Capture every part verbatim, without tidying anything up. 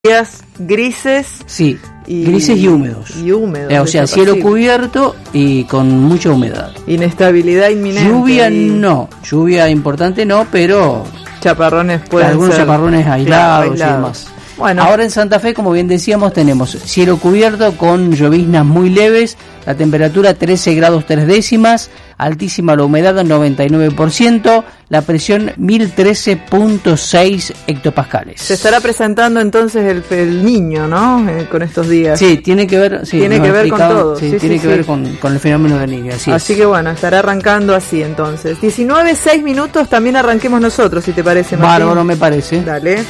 días grises. Sí, y, grises y húmedos. Y húmedos. Eh, o sea, cielo cubierto y con mucha humedad. Inestabilidad inminente. Lluvia y... no, lluvia importante no, pero chaparrones pueden algunos ser, chaparrones aislados, claro, aislados y demás. Bueno. Ahora en Santa Fe, como bien decíamos, tenemos cielo cubierto con lloviznas muy leves, la temperatura trece grados tres décimas, altísima la humedad noventa y nueve por ciento, la presión mil trece punto seis hectopascales. Se estará presentando entonces el, el niño, ¿no? Eh, con estos días. Sí, tiene que ver, sí, tiene que ver con todo. Sí, sí, tiene sí, que sí. ver con, con el fenómeno del niño. Así, así es. que bueno, estará arrancando así entonces. diecinueve, seis minutos, también arranquemos nosotros, si te parece, Martín. Bárbaro, me parece. Dale.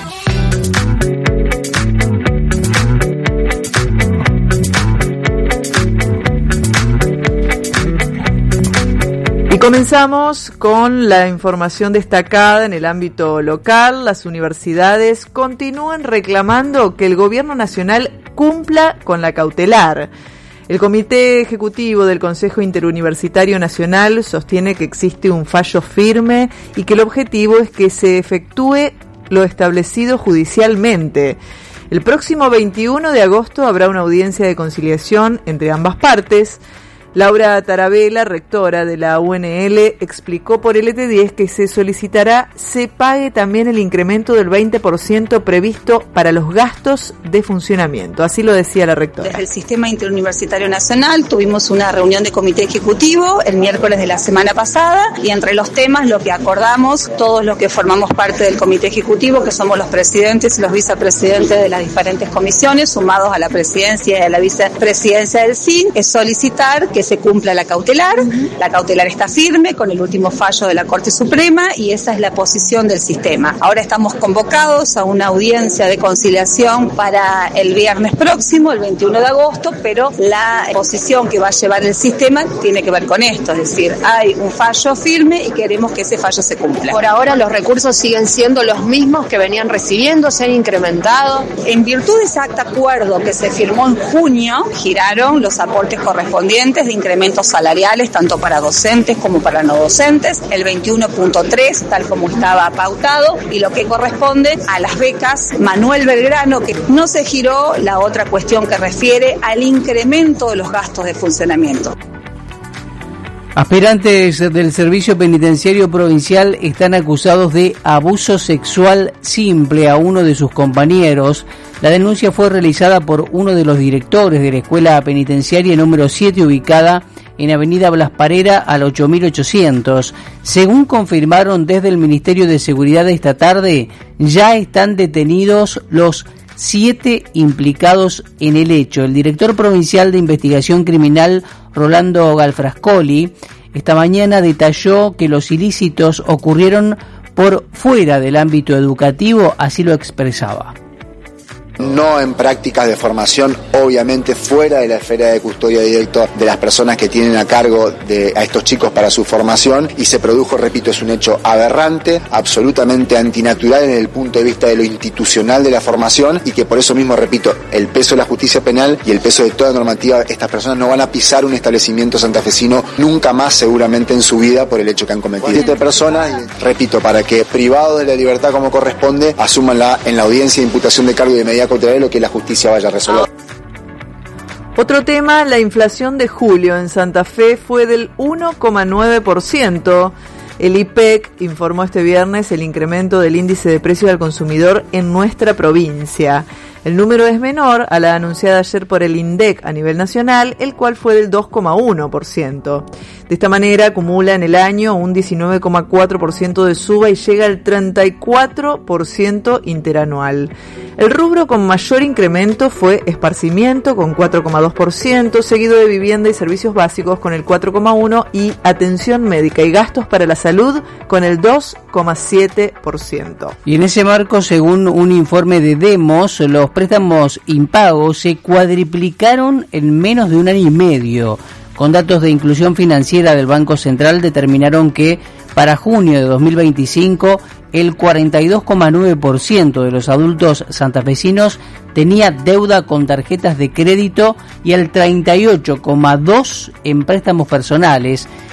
Y comenzamos con la información destacada en el ámbito local. Las universidades continúan reclamando que el gobierno nacional cumpla con la cautelar. El Comité Ejecutivo del Consejo Interuniversitario Nacional sostiene que existe un fallo firme y que el objetivo es que se efectúe lo establecido judicialmente. El próximo veintiuno de agosto habrá una audiencia de conciliación entre ambas partes. Laura Tarabella, rectora de la U N L, explicó por L T diez que se solicitará se pague también el incremento del veinte por ciento previsto para los gastos de funcionamiento. Así lo decía la rectora. Desde el Sistema Interuniversitario Nacional tuvimos una reunión de comité ejecutivo el miércoles de la semana pasada y entre los temas lo que acordamos, todos los que formamos parte del comité ejecutivo, que somos los presidentes y los vicepresidentes de las diferentes comisiones, sumados a la presidencia y a la vicepresidencia del S I N, es solicitar que se cumpla la cautelar. La cautelar está firme con el último fallo de la Corte Suprema y esa es la posición del sistema. Ahora estamos convocados a una audiencia de conciliación para el viernes próximo, el veintiuno de agosto, pero la posición que va a llevar el sistema tiene que ver con esto, es decir, hay un fallo firme y queremos que ese fallo se cumpla. Por ahora los recursos siguen siendo los mismos que venían recibiendo, se han incrementado. En virtud de ese acuerdo que se firmó en junio, giraron los aportes correspondientes de incrementos salariales tanto para docentes como para no docentes, el veintiuno punto tres tal como estaba pautado, y lo que corresponde a las becas Manuel Belgrano, que no se giró la otra cuestión que refiere al incremento de los gastos de funcionamiento. Aspirantes del Servicio Penitenciario Provincial están acusados de abuso sexual simple a uno de sus compañeros. La denuncia fue realizada por uno de los directores de la Escuela Penitenciaria número siete, ubicada en Avenida Blas Parera al ocho mil ochocientos. Según confirmaron desde el Ministerio de Seguridad esta tarde, ya están detenidos los siete implicados en el hecho. El director provincial de Investigación Criminal, Rolando Galfrascoli, esta mañana detalló que los ilícitos ocurrieron por fuera del ámbito educativo, así lo expresaba. No en prácticas de formación, obviamente fuera de la esfera de custodia directa de las personas que tienen a cargo de a estos chicos para su formación, y se produjo, repito, es un hecho aberrante, absolutamente antinatural en el punto de vista de lo institucional de la formación, y que por eso mismo, repito, el peso de la justicia penal y el peso de toda normativa, estas personas no van a pisar un establecimiento santafesino nunca más seguramente en su vida por el hecho que han cometido. Siete personas, repito, para que privados de la libertad como corresponde, asuman la, en la audiencia de imputación de cargo y de medida cautelar lo que la justicia vaya a resolver. Otro tema, la inflación de julio en Santa Fe fue del uno coma nueve por ciento. El I P E C informó este viernes el incremento del índice de precios al consumidor en nuestra provincia. El número es menor a la anunciada ayer por el INDEC a nivel nacional, el cual fue del dos coma uno por ciento. De esta manera acumula en el año un diecinueve coma cuatro por ciento de suba y llega al treinta y cuatro por ciento interanual. El rubro con mayor incremento fue esparcimiento con cuatro coma dos por ciento, seguido de vivienda y servicios básicos con el cuatro coma uno por ciento y atención médica y gastos para la salud con el dos coma siete por ciento. Y en ese marco, según un informe de Demos, los préstamos impagos se cuadriplicaron en menos de un año y medio. Con datos de inclusión financiera del Banco Central determinaron que para junio de dos mil veinticinco el cuarenta y dos coma nueve por ciento de los adultos santafesinos tenía deuda con tarjetas de crédito y el treinta y ocho coma dos por ciento en préstamos personales,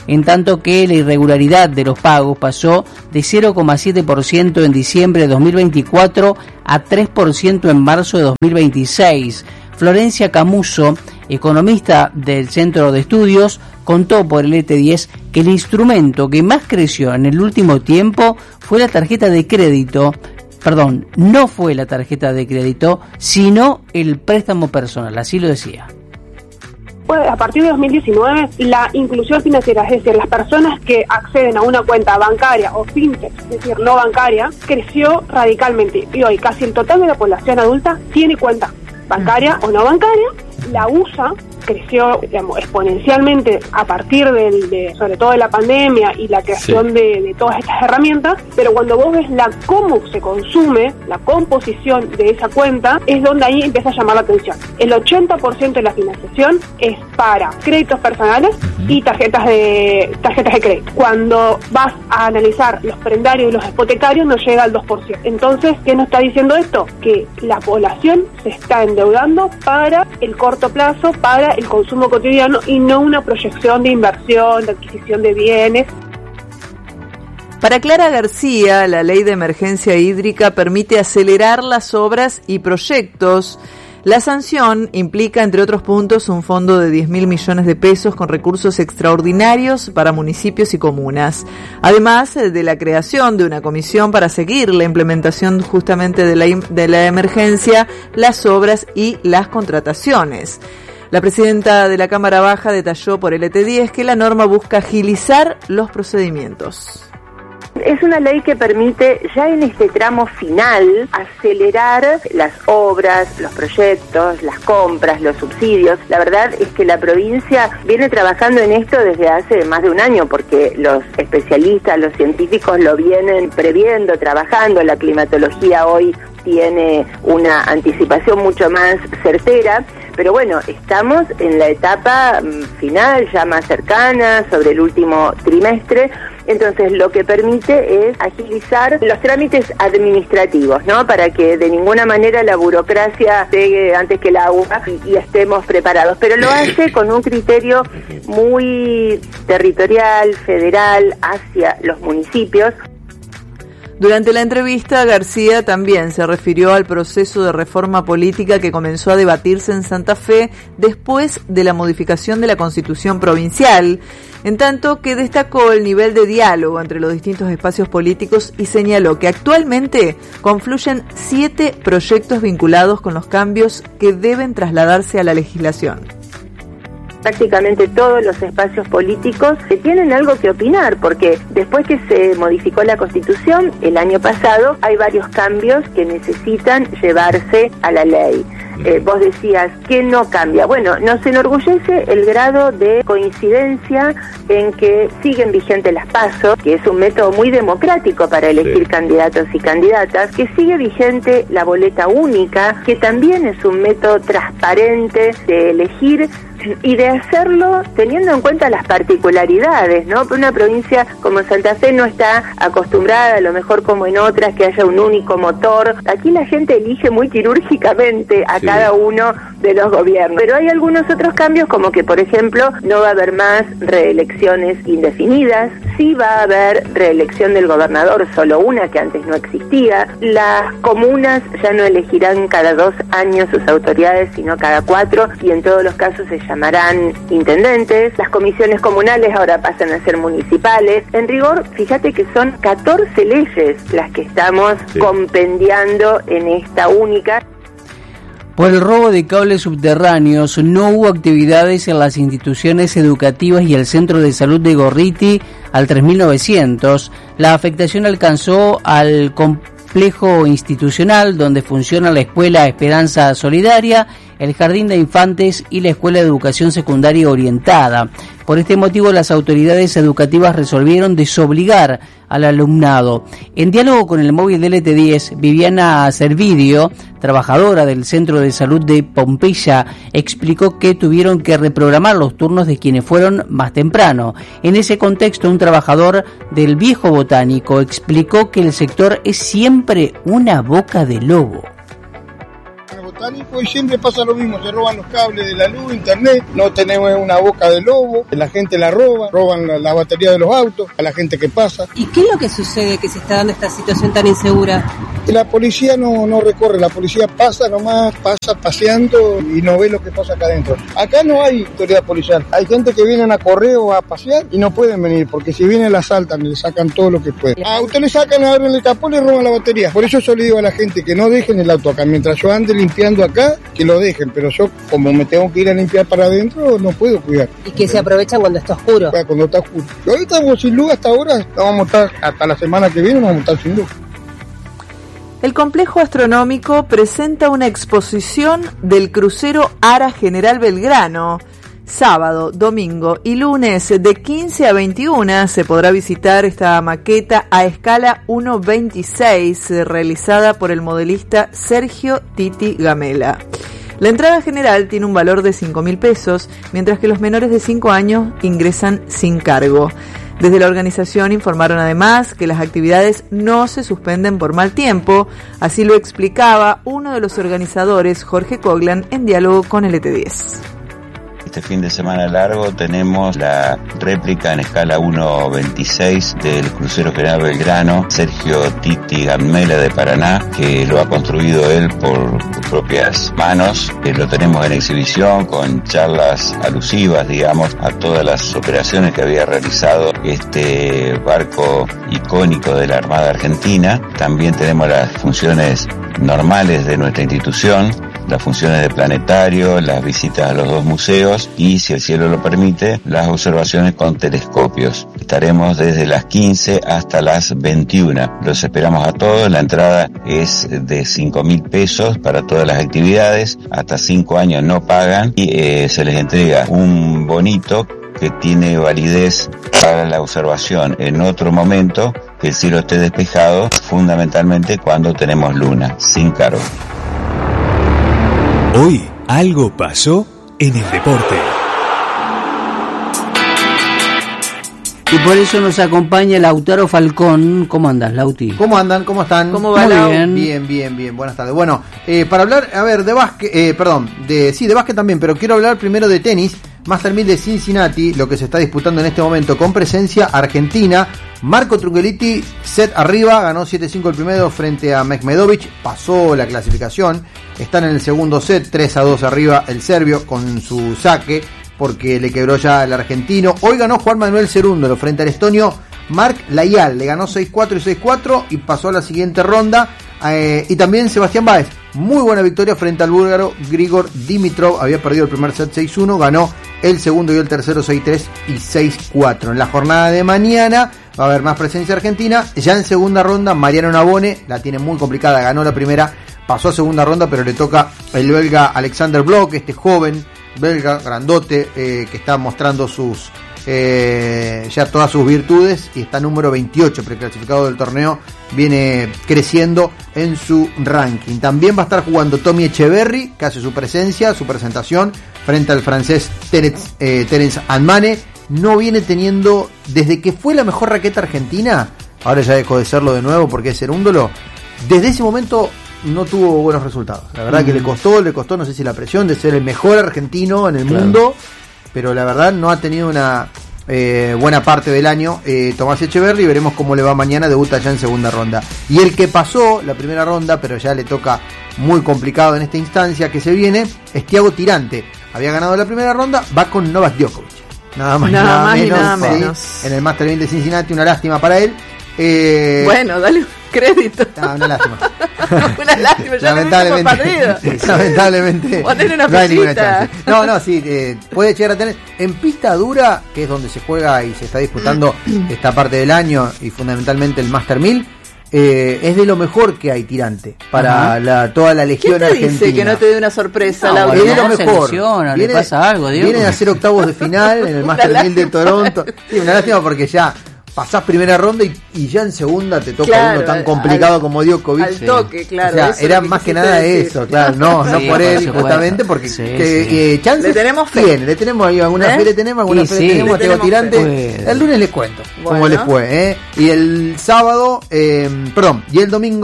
en tanto que la irregularidad de los pagos pasó de cero coma siete por ciento en diciembre de dos mil veinticuatro a tres por ciento en marzo de dos mil veintiséis. Florencia Camuso, economista del Centro de Estudios, contó por el E T diez que el instrumento que más creció en el último tiempo fue la tarjeta de crédito, perdón, no fue la tarjeta de crédito, sino el préstamo personal, así lo decía. Pues a partir de dos mil diecinueve, la inclusión financiera, es decir, las personas que acceden a una cuenta bancaria o fintech, es decir, no bancaria, creció radicalmente y hoy casi el total de la población adulta tiene cuenta bancaria o no bancaria, la usa, creció, digamos, exponencialmente a partir del, de, sobre todo de la pandemia y la creación sí. de, de todas estas herramientas, pero cuando vos ves la cómo se consume, la composición de esa cuenta, es donde ahí empieza a llamar la atención. El ochenta por ciento de la financiación es para créditos personales uh-huh. y tarjetas de tarjetas de crédito. Cuando vas a analizar los prendarios y los hipotecarios no llega al dos por ciento. Entonces, ¿qué nos está diciendo esto? Que la población se está endeudando para el corto plazo, para el consumo cotidiano y no una proyección de inversión, de adquisición de bienes. Para Clara García, la ley de emergencia hídrica permite acelerar las obras y proyectos. La sanción implica, entre otros puntos, un fondo de diez mil millones de pesos con recursos extraordinarios para municipios y comunas. Además de la creación de una comisión para seguir la implementación justamente de la, de la emergencia, las obras y las contrataciones. La presidenta de la Cámara Baja detalló por el E T diez que la norma busca agilizar los procedimientos. Es una ley que permite ya en este tramo final acelerar las obras, los proyectos, las compras, los subsidios. La verdad es que la provincia viene trabajando en esto desde hace más de un año porque los especialistas, los científicos lo vienen previendo, trabajando. La climatología hoy tiene una anticipación mucho más certera, pero bueno, estamos en la etapa final, ya más cercana, sobre el último trimestre. Entonces, lo que permite es agilizar los trámites administrativos, ¿no? Para que de ninguna manera la burocracia llegue antes que el agua y, y estemos preparados. Pero lo hace con un criterio muy territorial, federal, hacia los municipios. Durante la entrevista, García también se refirió al proceso de reforma política que comenzó a debatirse en Santa Fe después de la modificación de la Constitución provincial, en tanto que destacó el nivel de diálogo entre los distintos espacios políticos y señaló que actualmente confluyen siete proyectos vinculados con los cambios que deben trasladarse a la legislación. Prácticamente todos los espacios políticos que tienen algo que opinar, porque después que se modificó la Constitución el año pasado, hay varios cambios que necesitan llevarse a la ley. Eh, vos decías, ¿qué no cambia? Bueno, nos enorgullece el grado de coincidencia en que siguen vigentes las PASO, que es un método muy democrático para elegir sí. candidatos y candidatas, que sigue vigente la boleta única, que también es un método transparente de elegir y de hacerlo teniendo en cuenta las particularidades, ¿no? Una provincia como Santa Fe no está acostumbrada, a lo mejor como en otras, que haya un único motor. Aquí la gente elige muy quirúrgicamente a sí. cada uno de los gobiernos. Pero hay algunos otros cambios, como que, por ejemplo, no va a haber más reelecciones indefinidas, sí va a haber reelección del gobernador, solo una que antes no existía. Las comunas ya no elegirán cada dos años sus autoridades, sino cada cuatro, y en todos los casos se llamarán intendentes. Las comisiones comunales ahora pasan a ser municipales. En rigor, fíjate que son catorce leyes las que estamos sí. compendiando en esta única. Por el robo de cables subterráneos no hubo actividades en las instituciones educativas y el centro de salud de Gorriti al tres mil novecientos. La afectación alcanzó al complejo institucional donde funciona la Escuela Esperanza Solidaria, el Jardín de Infantes y la Escuela de Educación Secundaria Orientada. Por este motivo, las autoridades educativas resolvieron desobligar al alumnado. En diálogo con el móvil del E T diez, Viviana Servidio, trabajadora del Centro de Salud de Pompeya, explicó que tuvieron que reprogramar los turnos de quienes fueron más temprano. En ese contexto, un trabajador del Viejo Botánico explicó que el sector es siempre una boca de lobo. están y pues siempre pasa lo mismo, se roban los cables de la luz, internet, no tenemos una boca de lobo, la gente la roba, roban la, la batería de los autos, a la gente que pasa. ¿Y qué es lo que sucede que se está dando esta situación tan insegura? La policía no, no recorre, la policía pasa nomás, pasa paseando y no ve lo que pasa acá adentro. Acá no hay autoridad policial, hay gente que vienen a correo a pasear y no pueden venir, porque si vienen la asaltan y le sacan todo lo que pueden. A usted le sacan, le abren el capó y le roban la batería. Por eso yo le digo a la gente que no dejen el auto acá, mientras yo ande limpiando acá, que lo dejen, pero yo como me tengo que ir a limpiar para adentro, no puedo cuidar. Y que se aprovechan cuando está oscuro. Cuando está oscuro. Y ahorita estamos sin luz hasta ahora, vamos a estar hasta la semana que viene, vamos a estar sin luz. El complejo astronómico presenta una exposición del crucero Ara General Belgrano. Sábado, domingo y lunes de quince a veintiuna se podrá visitar esta maqueta a escala uno veintiséis realizada por el modelista Sergio Titi Gamela. La entrada general tiene un valor de cinco mil pesos, mientras que los menores de cinco años ingresan sin cargo. Desde la organización informaron además que las actividades no se suspenden por mal tiempo, así lo explicaba uno de los organizadores, Jorge Coglan, en diálogo con L T diez. Este fin de semana largo tenemos la réplica en escala uno veintiséis del crucero General Belgrano, Sergio Titi Gamela de Paraná, que lo ha construido él por sus propias manos. Eh, lo tenemos en exhibición con charlas alusivas, digamos, a todas las operaciones que había realizado este barco icónico de la Armada Argentina. También tenemos las funciones normales de nuestra institución, las funciones de planetario, las visitas a los dos museos y, si el cielo lo permite, las observaciones con telescopios. Estaremos desde las quince hasta las veintiuna. Los esperamos a todos. La entrada es de cinco mil pesos para todas las actividades. Hasta cinco años no pagan y eh, se les entrega un bonito que tiene validez para la observación en otro momento que el cielo esté despejado, fundamentalmente cuando tenemos luna, sin cargo. Hoy algo pasó en el deporte. Y por eso nos acompaña Lautaro Falcón. ¿Cómo andas, Lauti? ¿Cómo andan? ¿Cómo están? ¿Cómo va, Lau? Bien, bien, bien, bien. Buenas tardes. Bueno, eh, para hablar, a ver, de básquet, eh, perdón, de sí, de básquet también, pero quiero hablar primero de tenis. Master mil de Cincinnati, lo que se está disputando en este momento con presencia argentina. Marco Trungelliti, set arriba, ganó siete cinco el primero frente a Mekmedovic, pasó la clasificación. Están en el segundo set, tres a dos arriba el serbio con su saque, porque le quebró ya el argentino. Hoy ganó Juan Manuel Cerúndolo frente al estonio Marc Layal, le ganó seis cuatro y seis cuatro y pasó a la siguiente ronda. Eh, y también Sebastián Báez, muy buena victoria frente al búlgaro Grigor Dimitrov, había perdido el primer set seis uno, ganó el segundo y el tercero seis tres y seis cuatro. En la jornada de mañana va a haber más presencia argentina. Ya en segunda ronda, Mariano Navone la tiene muy complicada, ganó la primera, pasó a segunda ronda, pero le toca el belga Alexander Bloch, este joven belga grandote eh, que está mostrando sus eh, ya todas sus virtudes y está número veintiocho preclasificado del torneo, viene creciendo en su ranking. También va a estar jugando Tommy Echeverry, que hace su presencia, su presentación frente al francés Terence, eh, Terence Anmane. No viene teniendo, desde que fue la mejor raqueta argentina, ahora ya dejó de serlo de nuevo porque es Cerúndolo, desde ese momento no tuvo buenos resultados. La verdad mm. que le costó, le costó, no sé si la presión de ser el mejor argentino en el claro. mundo, pero la verdad no ha tenido una eh, buena parte del año. eh, Tomás Echeverry, veremos cómo le va mañana, debuta ya en segunda ronda. Y el que pasó la primera ronda, pero ya le toca muy complicado en esta instancia que se viene, es Thiago Tirante. Había ganado la primera ronda, va con Novak Djokovic. Nada más, nada, nada más menos, y nada sí, menos. En el Master mil de Cincinnati, una lástima para él. Eh, bueno, dale un crédito. No, una lástima. Una lástima, ya lamentablemente. Lamentablemente. Poner una no hay ninguna fichita. chance. No, no, sí, eh, puede llegar a tener. En pista dura, que es donde se juega y se está disputando esta parte del año y fundamentalmente el Master mil, eh, es de lo mejor que hay Tirante para la, toda la legión ¿Quién te argentina. dice que no te dé una sorpresa? No, la bueno, es de lo se mejor. lesiona, Viene, le pasa algo, Diego. Vienen a hacer octavos de final en el Master mil de Toronto. Sí, una lástima porque ya pasás primera ronda y, y ya en segunda te toca claro, uno tan complicado al, como Djokovic. Al toque, claro. O sea, era más que nada decir. eso, claro, no, no sí, por él, por justamente, porque sí, que, sí. Eh, chances le tenemos fe. tiene, le tenemos ahí alguna ¿Eh? fe, le tenemos alguna y fe, sí, le tenemos a Thiago Tirante. Pues. El lunes les cuento Bueno. cómo les fue, ¿eh? Y el sábado, eh, perdón, y el domingo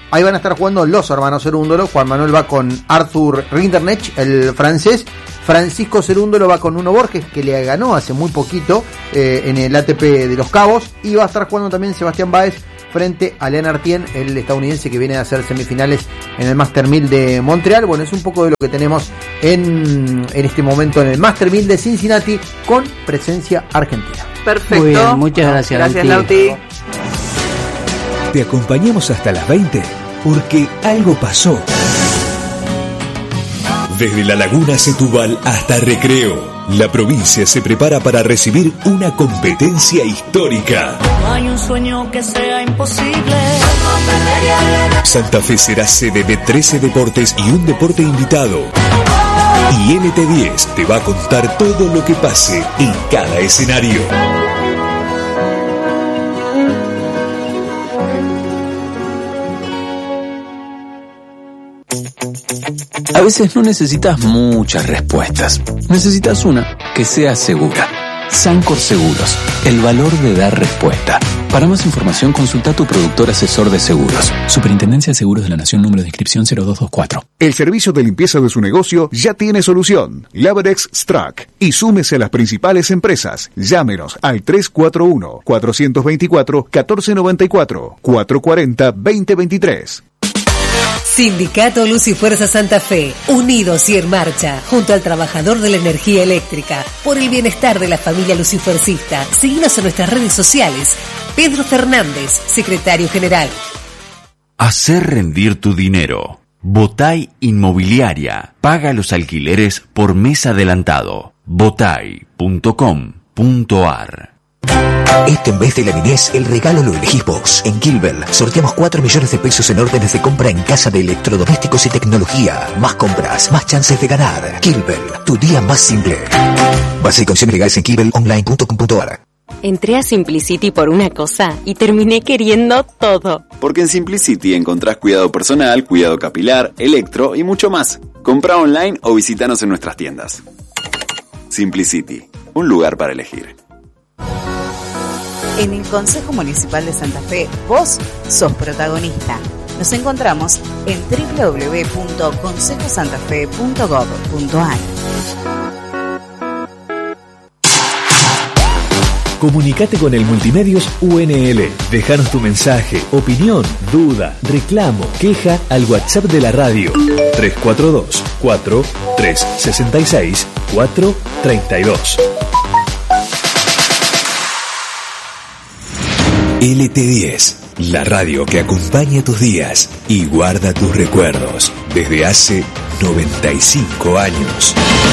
Ahí van a estar jugando los hermanos Cerúndolo. Juan Manuel va con Arthur Rinderknecht, el francés. Francisco Cerúndolo va con Uno Borges, que le ganó hace muy poquito eh, en el A T P de Los Cabos. Y va a estar jugando también Sebastián Báez frente a Leonard Tien, el estadounidense que viene a hacer semifinales en el Master mil de Montreal. Bueno, es un poco de lo que tenemos en, en este momento en el Master mil de Cincinnati con presencia argentina. Perfecto. Muy bien, muchas gracias. Gracias, Lauti. Te acompañamos hasta las veinte porque algo pasó. Desde la Laguna Setúbal hasta Recreo, la provincia se prepara para recibir una competencia histórica. No hay un sueño que sea imposible. Santa Fe será sede de trece deportes y un deporte invitado. Y N T diez te va a contar todo lo que pase en cada escenario. A veces no necesitas muchas respuestas. Necesitas una que sea segura. Sancor Seguros, el valor de dar respuesta. Para más información, consulta a tu productor asesor de seguros. Superintendencia de Seguros de la Nación, número de inscripción cero dos dos cuatro. El servicio de limpieza de su negocio ya tiene solución. Laberex Strack. Y súmese a las principales empresas. Llámenos al tres cuatro uno, cuatro dos cuatro, uno cuatro nueve cuatro, cuatro cuatro cero, dos cero dos tres. Sindicato Luz y Fuerza Santa Fe, unidos y en marcha, junto al trabajador de la energía eléctrica, por el bienestar de la familia lucifercista. Síguenos en nuestras redes sociales. Pedro Fernández, secretario general. Hacer rendir tu dinero. Botay Inmobiliaria. Paga los alquileres por mes adelantado. botay punto com punto ar. Este mes de la niñez, el regalo lo elegís vos. En Kilbel sorteamos cuatro millones de pesos en órdenes de compra en casa de electrodomésticos y tecnología. Más compras, más chances de ganar. Kilbel, tu día más simple. Base y condiciones legales en kilbel online punto com punto ar. Entré a Simplicity por una cosa y terminé queriendo todo. Porque en Simplicity encontrás cuidado personal, cuidado capilar, electro y mucho más. Comprá online o visitanos en nuestras tiendas. Simplicity, un lugar para elegir. En el Consejo Municipal de Santa Fe, vos sos protagonista. Nos encontramos en doble u doble u doble u punto consejo santa fe punto gob punto ar. Comunicate con el Multimedios U N L. Dejanos tu mensaje, opinión, duda, reclamo, queja al WhatsApp de la radio tres cuatro dos, cuatro tres seis seis, cuatro tres dos. L T diez, la radio que acompaña tus días y guarda tus recuerdos desde hace noventa y cinco años.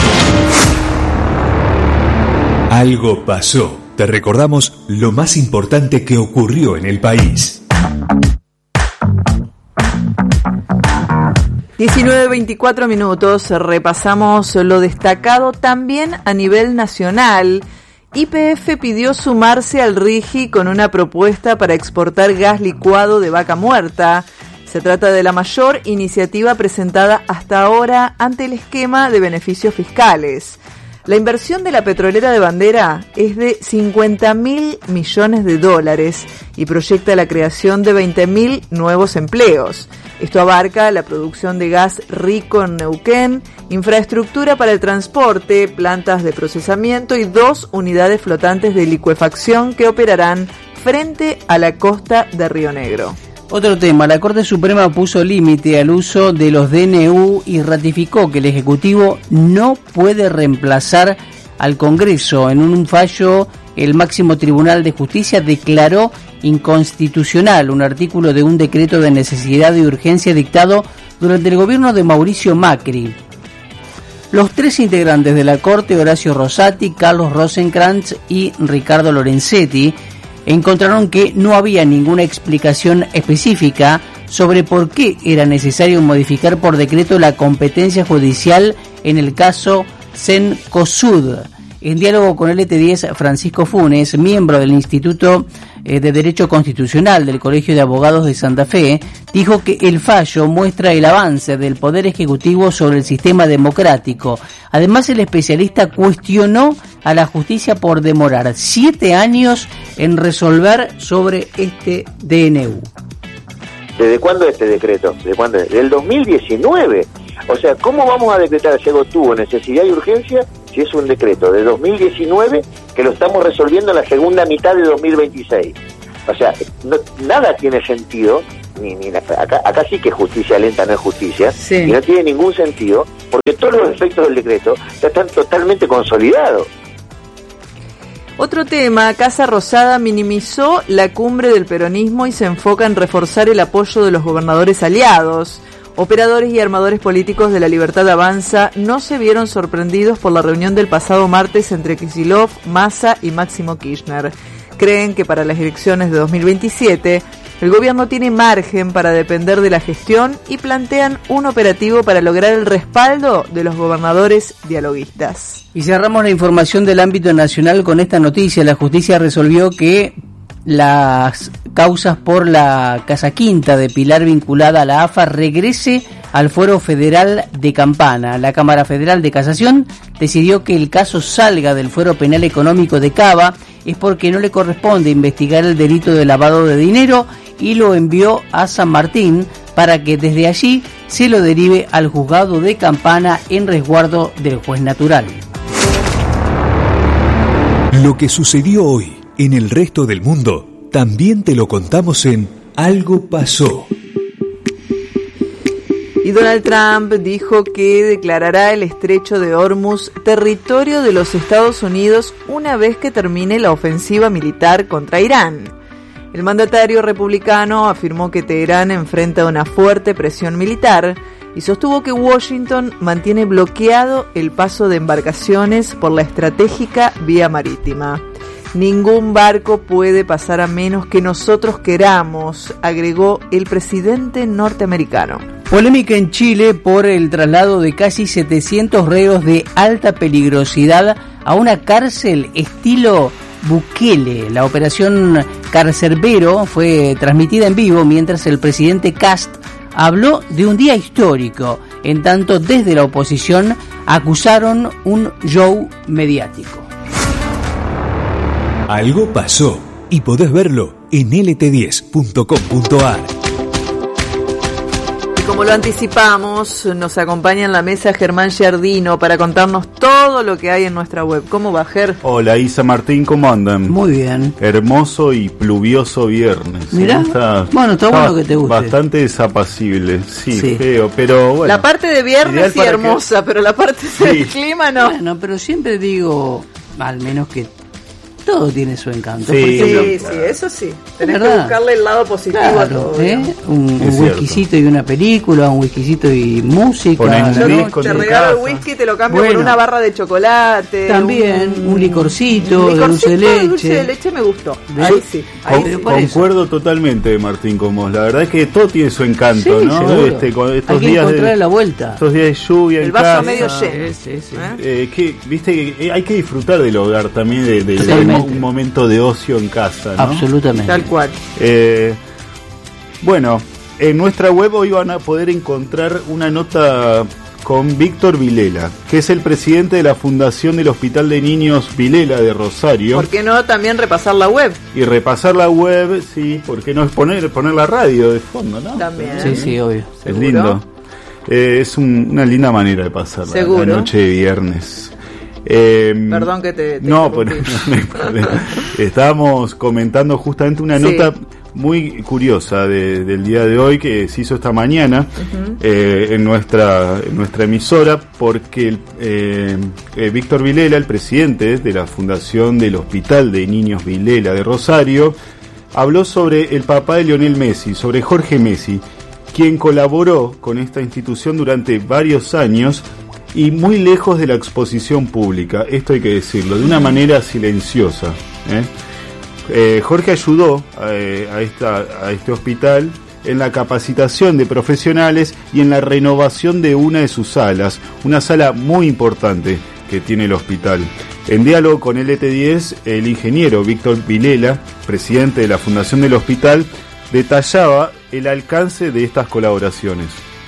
Algo pasó. Te recordamos lo más importante que ocurrió en el país. diecinueve veinticuatro minutos, repasamos lo destacado también a nivel nacional. Y P F pidió sumarse al RIGI con una propuesta para exportar gas licuado de vaca muerta. Se trata de la mayor iniciativa presentada hasta ahora ante el esquema de beneficios fiscales. La inversión de la petrolera de Bandera es de cincuenta mil millones de dólares y proyecta la creación de veinte mil nuevos empleos. Esto abarca la producción de gas rico en Neuquén, infraestructura para el transporte, plantas de procesamiento y dos unidades flotantes de licuefacción que operarán frente a la costa de Río Negro. Otro tema, la Corte Suprema puso límite al uso de los D N U y ratificó que el Ejecutivo no puede reemplazar al Congreso. En un fallo, el máximo Tribunal de Justicia declaró inconstitucional un artículo de un decreto de necesidad y urgencia dictado durante el gobierno de Mauricio Macri. Los tres integrantes de la Corte, Horacio Rosati, Carlos Rosenkrantz y Ricardo Lorenzetti, encontraron que no había ninguna explicación específica sobre por qué era necesario modificar por decreto la competencia judicial en el caso Cencosud. En diálogo con L T diez, Francisco Funes, miembro del Instituto de Derecho Constitucional del Colegio de Abogados de Santa Fe, dijo que el fallo muestra el avance del Poder Ejecutivo sobre el sistema democrático. Además, el especialista cuestionó a la justicia por demorar siete años en resolver sobre este D N U. ¿Desde cuándo este decreto? ¿Desde cuándo? Del dos mil diecinueve. O sea, ¿cómo vamos a decretar si algo tuvo necesidad y urgencia si es un decreto de dos mil diecinueve que lo estamos resolviendo en la segunda mitad de dos mil veintiséis? O sea, no, nada tiene sentido, ni, ni acá, acá sí que justicia lenta no es justicia, sí. Y no tiene ningún sentido, porque todos los efectos del decreto ya están totalmente consolidados. Otro tema, Casa Rosada minimizó la cumbre del peronismo y se enfoca en reforzar el apoyo de los gobernadores aliados. Operadores y armadores políticos de La Libertad Avanza no se vieron sorprendidos por la reunión del pasado martes entre Kicillof, Massa y Máximo Kirchner. Creen que para las elecciones de dos mil veintisiete el gobierno tiene margen para depender de la gestión y plantean un operativo para lograr el respaldo de los gobernadores dialoguistas. Y cerramos la información del ámbito nacional con esta noticia. La justicia resolvió que las causas por la Casa Quinta de Pilar vinculada a la A F A regrese al Fuero Federal de Campana. La Cámara Federal de Casación decidió que el caso salga del Fuero Penal Económico de Cava es porque no le corresponde investigar el delito de lavado de dinero y lo envió a San Martín para que desde allí se lo derive al juzgado de Campana en resguardo del juez natural. Lo que sucedió hoy en el resto del mundo, también te lo contamos en Algo Pasó. Y Donald Trump dijo que declarará el estrecho de Hormuz territorio de los Estados Unidos una vez que termine la ofensiva militar contra Irán. El mandatario republicano afirmó que Teherán enfrenta una fuerte presión militar y sostuvo que Washington mantiene bloqueado el paso de embarcaciones por la estratégica vía marítima. Ningún barco puede pasar a menos que nosotros queramos, agregó el presidente norteamericano. Polémica en Chile por el traslado de casi setecientos reos de alta peligrosidad a una cárcel estilo Bukele. La operación Carcerbero fue transmitida en vivo mientras el presidente Kast habló de un día histórico, en tanto desde la oposición acusaron un show mediático. Algo pasó y podés verlo en L T diez punto com punto a r. Y como lo anticipamos, nos acompaña en la mesa Germán Giardino para contarnos todo lo que hay en nuestra web. ¿Cómo va, Ger? Hola, Isa, Martín, ¿cómo andan? Muy bien. Hermoso y pluvioso viernes. Mirá, está, bueno, está, está bueno que te guste. Bastante desapacible, sí, sí. feo, pero bueno. La parte de viernes sí hermosa, que... pero la parte sí. del clima no. Bueno, pero siempre digo, al menos que todo tiene su encanto. Sí, por ejemplo, sí, sí, eso sí. Tenés que buscarle el lado positivo claro, a todo. ¿eh? Un, un whiskycito y una película, un whiskycito y música. Yo no, te regalo el whisky, te lo cambio bueno, por una barra de chocolate. También, un, un licorcito, un licorcito de dulce de leche. dulce de leche me gustó. Ahí sí. Ahí Con, sí. Concuerdo totalmente, Martín, con vos. La verdad es que todo tiene su encanto, sí, ¿no? Este, con estos Hay que días encontrar de, la vuelta. Estos días de lluvia el en vaso casa. medio lleno. Sí, sí. ¿Eh? Eh, que, viste que hay que disfrutar del hogar también, de, de, de un momento de de ocio en casa, ¿no? Absolutamente. Tal cual. Eh, bueno, en nuestra web hoy van a poder encontrar una nota con Víctor Vilela, que es el presidente de la Fundación del Hospital de Niños Vilela de Rosario. ¿Por qué no también repasar la web? Y repasar la web, sí, ¿por qué no es poner, poner la radio de fondo, no? También. Sí, sí, obvio. Es ¿Seguro? lindo. Eh, es un, una linda manera de pasar la, la noche de viernes. Eh, Perdón que te, te no, pues, no, no estábamos comentando justamente una sí. nota muy curiosa de, del día de hoy que se hizo esta mañana uh-huh. eh, en nuestra en nuestra emisora porque eh, eh, Víctor Vilela, el presidente de la Fundación del Hospital de Niños Vilela de Rosario, habló sobre el papá de Lionel Messi, sobre Jorge Messi, quien colaboró con esta institución durante varios años y muy lejos de la exposición pública, esto hay que decirlo, de una manera silenciosa. ¿eh? Eh, Jorge ayudó eh, a, esta, a este hospital en la capacitación de profesionales y en la renovación de una de sus salas, una sala muy importante que tiene el hospital. En diálogo con L T diez, el ingeniero Víctor Vilela, presidente de la Fundación del Hospital, detallaba el alcance de estas colaboraciones.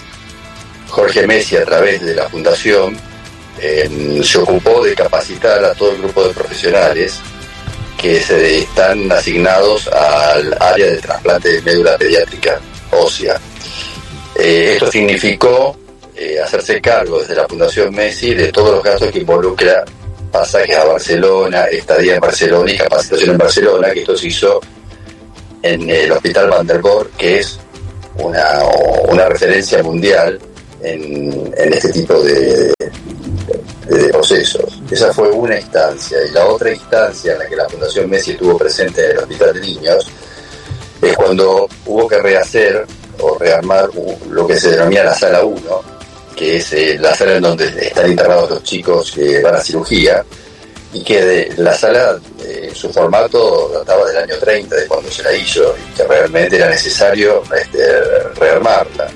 Jorge Messi, a través de la Fundación, eh, se ocupó de capacitar a todo el grupo de profesionales que se están asignados al área de trasplante de médula pediátrica ósea. Eh, esto significó eh, hacerse cargo desde la Fundación Messi de todos los gastos que involucra pasajes a Barcelona, estadía en Barcelona y capacitación en Barcelona, que esto se hizo en el Hospital Van der Borg, que es una, una referencia mundial en, en este tipo de, de, de procesos. Esa fue una instancia, y la otra instancia en la que la Fundación Messi estuvo presente en el Hospital de Niños es cuando hubo que rehacer o rearmar lo que se denomina la Sala uno, que es eh, la sala en donde están internados los chicos que van a cirugía, y que de, la sala, eh, su formato databa del año treinta, de cuando se la hizo, y que realmente era necesario este, rearmarla.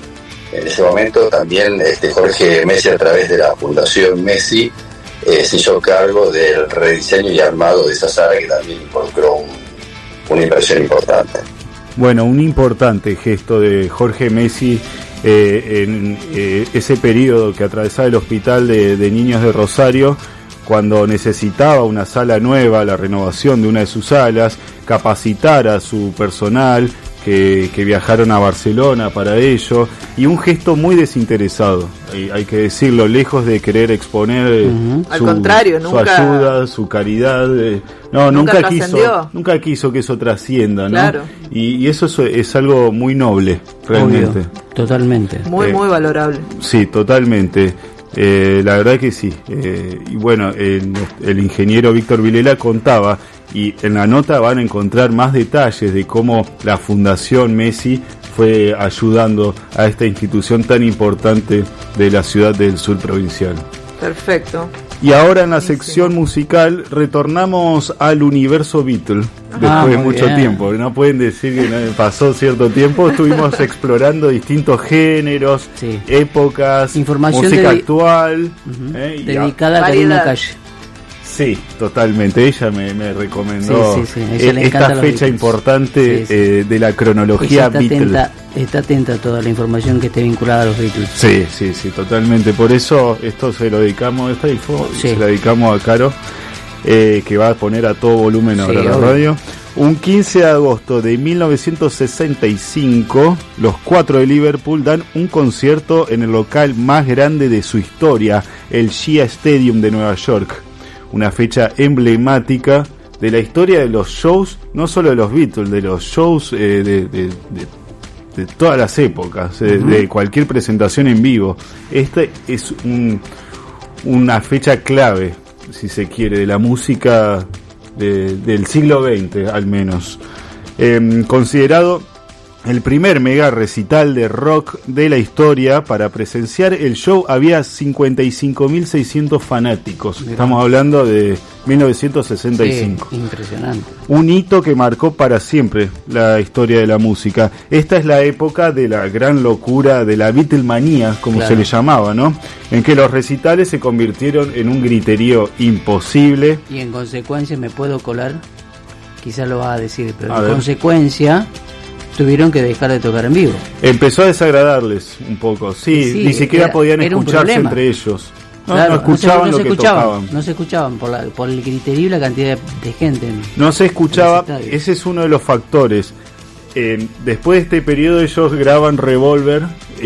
En ese momento también este, Jorge Messi, a través de la Fundación Messi, eh, se hizo cargo del rediseño y armado de esa sala, que también involucró un, una inversión importante. Bueno, un importante gesto de Jorge Messi eh, en eh, ese periodo que atravesaba el Hospital de, de Niños de Rosario, cuando necesitaba una sala nueva, la renovación de una de sus salas, capacitar a su personal que, que viajaron a Barcelona para ello, y un gesto muy desinteresado, hay, hay que decirlo, lejos de querer exponer Uh-huh. su, Al contrario, su nunca- ayuda, su caridad, eh, no, Nunca nunca, quiso, trascendió. nunca quiso que eso trascienda, ¿no? Claro. Y, y eso es, es algo muy noble, realmente. Obvio, totalmente. Muy, Eh, muy valorable. Sí, totalmente. Eh, la verdad que sí. Eh, y bueno, el, el ingeniero Víctor Vilela contaba, y en la nota van a encontrar más detalles de cómo la Fundación Messi fue ayudando a esta institución tan importante de la ciudad del sur provincial. Perfecto. Y ahora en la sección musical retornamos al universo Beatle, después Ah, de muy mucho bien. tiempo. No pueden decir que no pasó cierto tiempo. Estuvimos explorando distintos géneros, épocas, Información música dedi- actual. Ujú. eh, y Dedicada a Variedad. Karina Calle. Sí, totalmente. Ella me, me recomendó Sí, sí, sí. A ella le eh, esta encantan los fecha Beatles. importante Sí, sí. eh, de la Ella cronología está Beatle. atenta, está atenta a toda la información que esté vinculada a los Beatles. Sí, sí, sí, totalmente. Por eso esto se lo dedicamos, esta info Sí. se la dedicamos a Caro, eh, que va a poner a todo volumen ahora Sí, la obvio. radio. Un quince de agosto de mil novecientos sesenta y cinco, los Cuatro de Liverpool dan un concierto en el local más grande de su historia, el Shea Stadium de Nueva York. Una fecha emblemática de la historia de los shows, no solo de los Beatles, de los shows eh, de, de- de- de todas las épocas, eh, Ujú. de cualquier presentación en vivo. Esta es un- una fecha clave, si se quiere, de la música de- del siglo veinte, al menos. Em, considerado el primer mega recital de rock de la historia, para presenciar el show había cincuenta y cinco mil seiscientos fanáticos. Mirá. Estamos hablando de mil novecientos sesenta y cinco. Sí, impresionante. Un hito que marcó para siempre la historia de la música. Esta es la época de la gran locura de la Beatlemanía, como Claro. se le llamaba, ¿no? En que los recitales se convirtieron en un griterío imposible. Y en consecuencia, me puedo colar, quizás lo vas a decir, pero A en ver. consecuencia tuvieron que dejar de tocar en vivo. Empezó a desagradarles un poco, sí, Sí, ni siquiera era- podían era un escucharse problema. entre ellos. No, Claro, no escuchaban se, no lo se que escuchaban, tocaban. no se escuchaban por, la, por el griterío y la cantidad de, de gente. No se escuchaba, en los estadios. ese es uno de los factores. Eh, después de este periodo ellos graban Revolver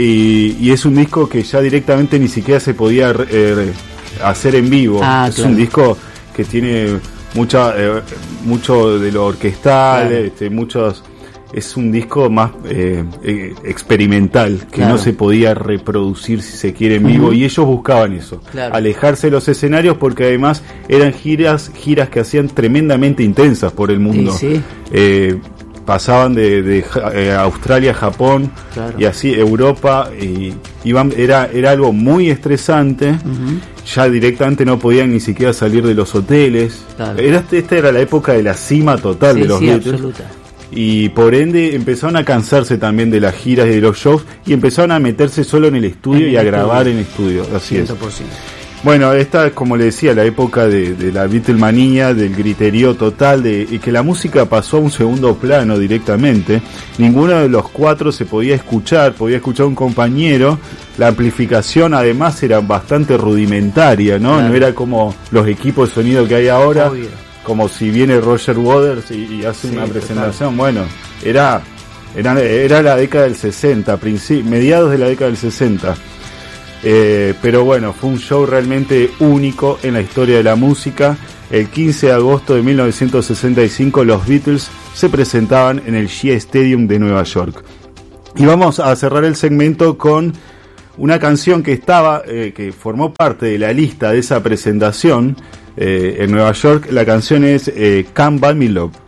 y, y es un disco que ya directamente ni siquiera se podía eh, hacer en vivo. Ah, es claro. un disco que tiene mucha, eh, mucho de lo orquestal, Claro. este, muchos... Es un disco más eh, eh, experimental, que Claro. no se podía reproducir, si se quiere, en vivo, Ujú. y ellos buscaban eso, Claro. alejarse de los escenarios, porque además eran giras giras que hacían tremendamente intensas por el mundo. Sí, sí. Eh, pasaban de, de Ja- eh, Australia a Japón, Claro. y así Europa, y iban, era, era algo muy estresante. Ujú. Ya directamente no podían ni siquiera salir de los hoteles. Claro. Era, esta era la época de la cima total Sí, de los sí, Beatles. absoluta. Y por ende empezaron a cansarse también de las giras y de los shows, y empezaron a meterse solo en el estudio En y a el grabar estudio. en estudio. Así es. cien por ciento. Bueno, esta es, como le decía, la época de, de la Beatlemanía, del griterío total, de, y que la música pasó a un segundo plano directamente. Ninguno de los cuatro se podía escuchar, podía escuchar a un compañero. La amplificación además era bastante rudimentaria, ¿no? Claro. No era como los equipos de sonido que hay ahora, Obvio. como si viene Roger Waters y, y hace Sí, una total. presentación. Bueno, era Era, era la década del sesenta, princip- mediados de la década del sesenta. Eh, pero bueno, fue un show realmente único en la historia de la música. El quince de agosto de mil novecientos sesenta y cinco los Beatles se presentaban en el Shea Stadium de Nueva York. Y vamos a cerrar el segmento con una canción que estaba, eh, que formó parte de la lista de esa presentación eh, en Nueva York. La canción es eh, Can't Buy Me Love.